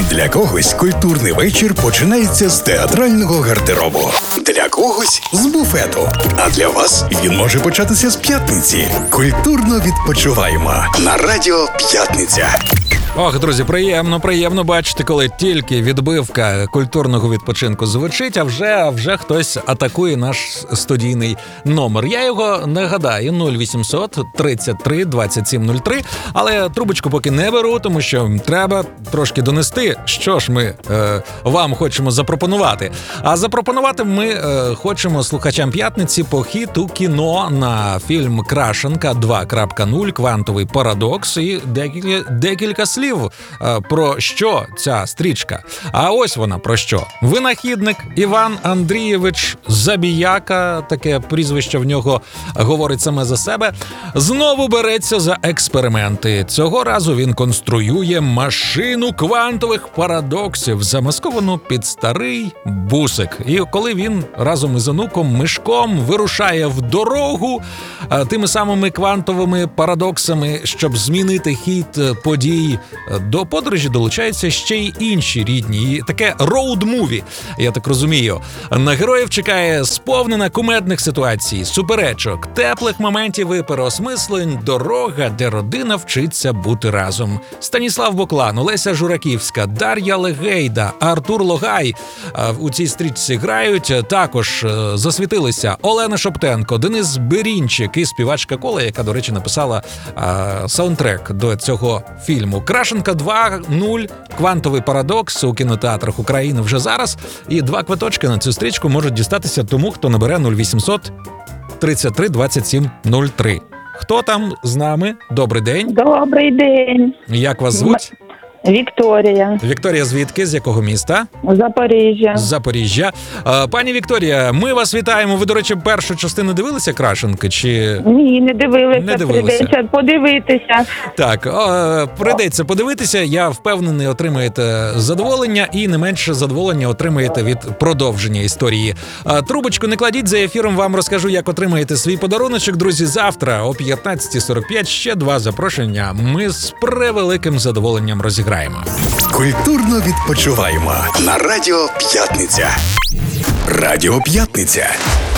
Для когось культурний вечір починається з театрального гардеробу. Для когось – з буфету. А для вас він може початися з п'ятниці. Культурно відпочиваємо на Радіо П'ятниця. Ох, друзі, приємно бачити, коли тільки відбивка культурного відпочинку звучить, а вже хтось атакує наш студійний номер. Я його нагадаю, 0800 33 27 03, але трубочку поки не беру, тому що треба трошки донести, що ж ми вам хочемо запропонувати. А запропонувати ми хочемо слухачам п'ятниці похід у кіно на фільм «Крашенка 2.0. Квантовий парадокс» і декілька слів про що ця стрічка. А ось вона про що. Винахідник Іван Андрійович Забіяка, таке прізвище в нього говорить саме за себе, знову береться за експерименти. Цього разу він конструює машину квантових парадоксів, замасковану під старий бусик. І коли він разом із онуком Мишком вирушає в дорогу тими самими квантовими парадоксами, щоб змінити хід подій, до подорожі долучаються ще й інші рідні. І таке роуд-муві, я так розумію. На героїв чекає сповнена кумедних ситуацій, суперечок, теплих моментів і переосмислень, дорога, де родина вчиться бути разом. Станіслав Буклан, Олеся Жураківська, Дар'я Легейда, Артур Логай у цій стрічці грають. Також засвітилися Олена Шоптенко, Денис Берінчик і співачка Кола, яка, до речі, написала саундтрек до цього фільму. «Крашенка 2.0. Квантовий парадокс» у кінотеатрах України вже зараз. І 2 квиточки на цю стрічку можуть дістатися тому, хто набере 0800 33 27 03. Хто там з нами? Добрий день. Добрий день. Як вас звуть? Вікторія. Вікторія, звідки? З якого міста? Запоріжжя. З Запоріжжя. Пані Вікторія, ми вас вітаємо. Ви, до речі, першу частину дивилися «Крашенки» чи... Ні, не дивилися. Не дивилися. Прийдеться подивитися. Так, прийдеться подивитися. Я впевнений, отримаєте задоволення і не менше задоволення отримаєте від продовження історії. Трубочку не кладіть, за ефіром вам розкажу, як отримаєте свій подаруночок. Друзі, завтра о 15:45 ще 2 запрошення. Ми з превеликим задоволенням розіграємо. Культурно відпочиваємо на Радіо П'ятниця. Радіо П'ятниця.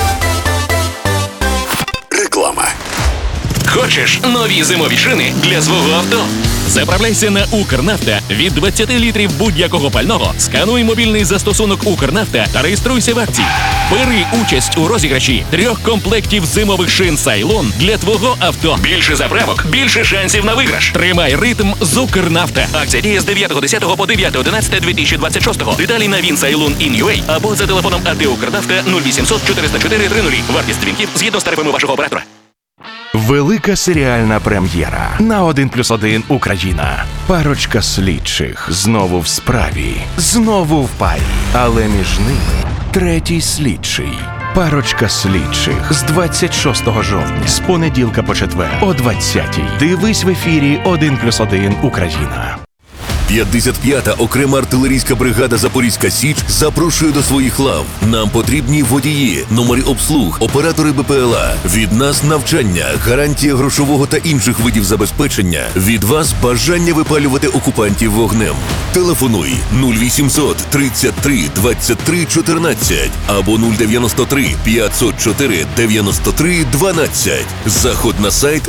Реклама. Хочеш нові зимові шини для свого авто? Заправляйся на «Укрнафта» від 20 літрів будь-якого пального, скануй мобільний застосунок «Укрнафта» та реєструйся в акції. Бери участь у розіграші 3 комплектів зимових шин «Сайлон» для твого авто. Більше заправок, більше шансів на виграш. Тримай ритм з «Укрнафта». Акція діє з 9.10 по 9.11.2026. Деталі на winsailon.in.ua або за телефоном АТ «Укрнафта» 0800 404 30. Вартість дзвінків згідно з тарифами вашого оператора. Велика серіальна прем'єра на 1+1 Україна. Парочка слідчих знову в справі, знову в парі. Але між ними третій слідчий. Парочка слідчих з 26 жовтня, з понеділка по четвер о 20:00. Дивись в ефірі 1+1 Україна. 55-та окрема артилерійська бригада «Запорізька Січ» запрошує до своїх лав. Нам потрібні водії, номери обслуг, оператори БПЛА. Від нас навчання, гарантія грошового та інших видів забезпечення. Від вас бажання випалювати окупантів вогнем. Телефонуй 0800 33 23 14 або 093 504 93 12. Заход на сайт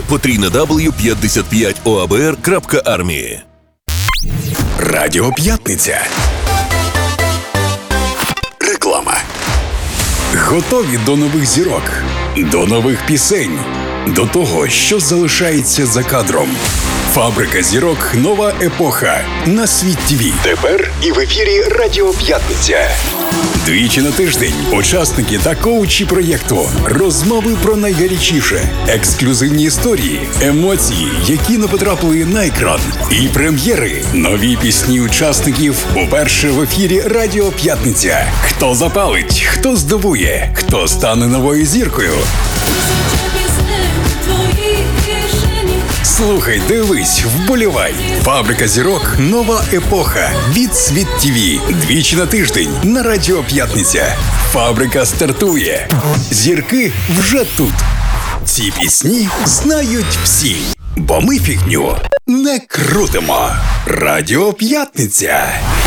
www.55oabr.army. Радіо П'ятниця. Реклама. Готові до нових зірок, до нових пісень, до того, що залишається за кадром. Фабрика зірок «Нова епоха» на Світ ТВ. Тепер і в ефірі Радіо П'ятниця. Двічі на тиждень учасники та коучі проєкту, розмови про найгарячіше, ексклюзивні історії, емоції, які не потрапили на екран, і прем'єри, нові пісні учасників уперше в ефірі Радіо П'ятниця. Хто запалить, хто здивує, хто стане новою зіркою. Слухай, дивись, вболівай. Фабрика зірок «Нова епоха» від Світ ТВ. Двічі на тиждень на Радіо П'ятниця. Фабрика стартує. Зірки вже тут. Ці пісні знають всі, бо ми фігню не крутимо. Радіо П'ятниця.